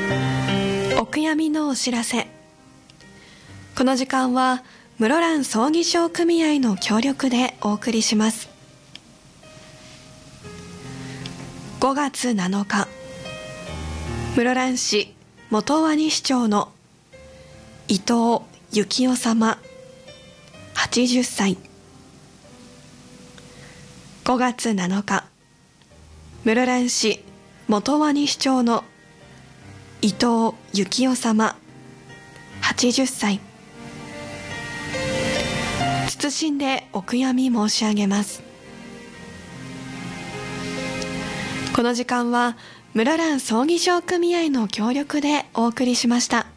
お悔やみのお知らせ。この時間は室蘭葬儀商組合の協力でお送りします。5月7日、室蘭市元和西町の伊藤幸男様80歳。5月7日、室蘭市元和西町の伊藤幸男様80歳。謹んでお悔やみ申し上げます。この時間は室蘭葬儀商組合の協力でお送りしました。